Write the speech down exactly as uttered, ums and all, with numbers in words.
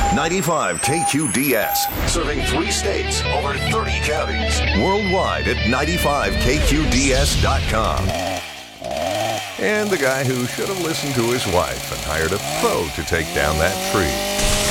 ninety-five K Q D S, serving three states, over thirty counties. Worldwide at ninety-five K Q D S dot com. And the guy who should have listened to his wife and hired a pro to take down that tree.